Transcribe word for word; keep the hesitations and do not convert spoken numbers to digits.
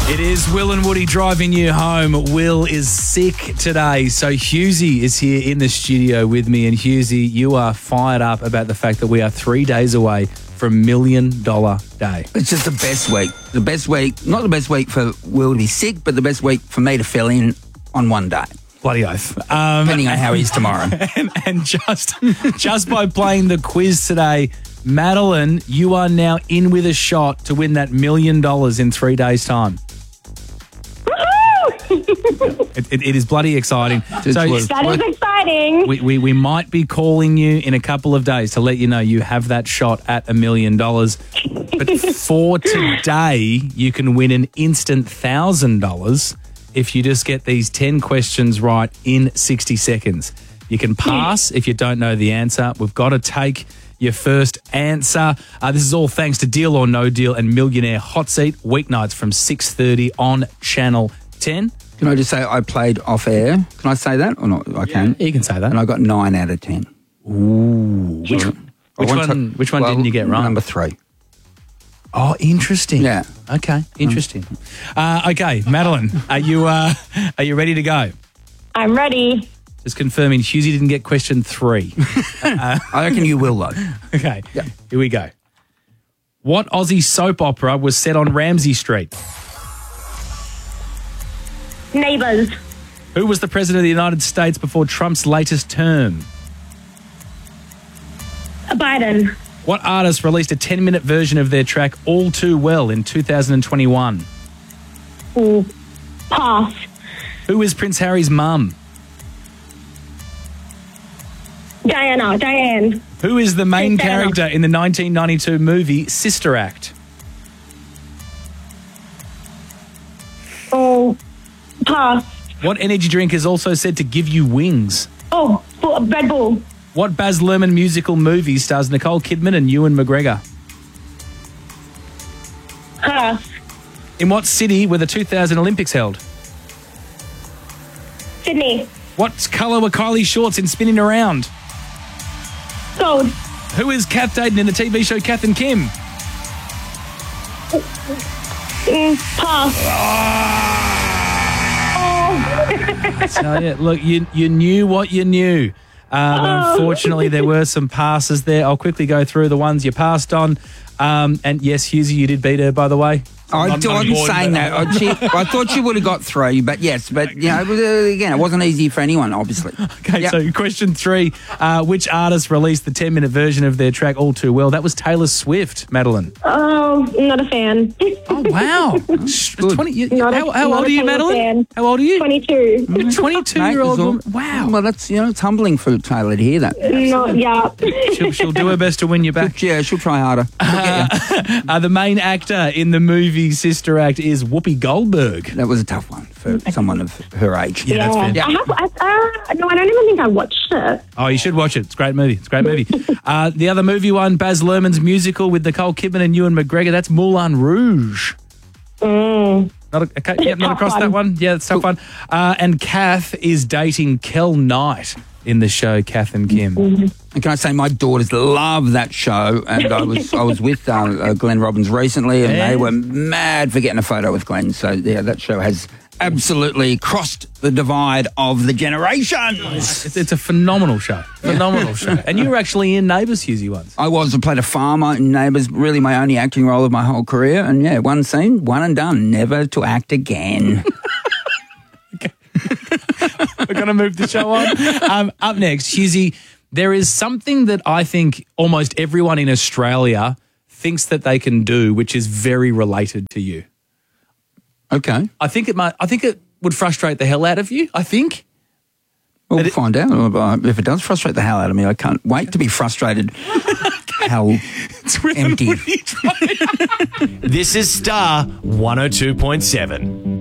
It is Will and Woody driving you home. Will is sick today, so Hughesy is here in the studio with me. And Hughesy, you are fired up about the fact that we are three days away from Million Dollar Day. It's just the best week. The best week, not the best week for Will to be sick, but the best week for me to fill in on one day. Bloody oath. Um, Depending on how he is tomorrow. And, and just, just by playing the quiz today, Madeline, you are now in with a shot to win that million dollars in three days' time. It, it, it is bloody exciting. So that is exciting. We, we we might be calling you in a couple of days to let you know you have that shot at a million dollars. But for today, you can win an instant thousand dollars if you just get these ten questions right in sixty seconds. You can pass if you don't know the answer. We've got to take your first answer. Uh, this is all thanks to Deal or No Deal and Millionaire Hot Seat, weeknights from six thirty on Channel ten. Can I just say I played off air? Can I say that or not? I can. Yeah, you can say that. And I got nine out of ten. Ooh. Which, which one, to, which one well, didn't you get right? Number three. Oh, interesting. Yeah. Okay, interesting. Uh, okay, Madeline, are you uh, are you ready to go? I'm ready. Just confirming, Hughesy didn't get question three. uh, I reckon you will, though. Okay, yeah. Here we go. What Aussie soap opera was set on Ramsay Street? Neighbours. Who was the President of the United States before Trump's latest term? Biden. What artist released a ten-minute version of their track All Too Well in two thousand twenty-one? Ooh. Pass. Who is Prince Harry's mum? Diana. Diane. Who is the main Diana. character in the nineteen ninety-two movie Sister Act? Oh. Pass. What energy drink is also said to give you wings? Oh. Red Bull. What Baz Luhrmann musical movie stars Nicole Kidman and Ewan McGregor? Pass. In what city were the two thousand Olympics held? Sydney. What colour were Kylie's shorts in Spinning Around? Gold. Who is Kath Dayton in the T V show Kath and Kim? Mm, pass. Oh. I tell you, look, you, you knew what you knew. Uh, but Oh. unfortunately, there were some passes there. I'll quickly go through the ones you passed on. Um, and yes, Hughesy, you did beat her, by the way. I I'm- I'm wasn't bored, saying but- that. I, she, I thought she would have got three, but yes, but you know, it was, uh, again, it wasn't easy for anyone, obviously. Okay, Yep. so question three. Uh, which artist released the ten-minute version of their track All Too Well? That was Taylor Swift, Madeline. Oh, not a fan. Oh, wow. twenty, you, Not a- how how not old a are you, Taylor Madeline? fan. How old are you? twenty-two. twenty-two-year-old Mate, woman. it's all- Wow. Well, that's, you know, it's humbling for Taylor to hear that. Not, yeah. She'll, she'll do her best to win you back. Yeah, she'll try harder. Uh, the main actor in the movie Sister Act is Whoopi Goldberg. That was a tough one for someone of her age. Yeah, that's fair. I have. I, uh, no, I don't even think I watched it. Oh, you should watch it. It's a great movie. It's a great movie. uh, the other movie one, Baz Luhrmann's musical with Nicole Kidman and Ewan McGregor, that's Moulin Rouge. Mm. Not, a, okay, yep, not Tough across one. that one. Yeah, it's a tough one. Uh, and Kath is dating Kel Knight in the show Kath and Kim. And can I say my daughters love that show, and I was I was with uh, uh, Glenn Robbins recently, and Yeah. they were mad for getting a photo with Glenn. So yeah, that show has absolutely crossed the divide of the generations. It's, it's a phenomenal show. Phenomenal show. And you were actually in Neighbours, Hughesy, once. I was I played a farmer in Neighbours, really my only acting role of my whole career, and yeah, one scene, one and done, never to act again. We're going to move the show on. Um, up next, Hughesy, there is something that I think almost everyone in Australia thinks that they can do, which is very related to you. Okay, I think it might. I think it would frustrate the hell out of you. I think. well, we'll it- find out. Uh, If it does frustrate the hell out of me, I can't wait to be frustrated. How It's really empty. what are you trying- This is Star one oh two point seven.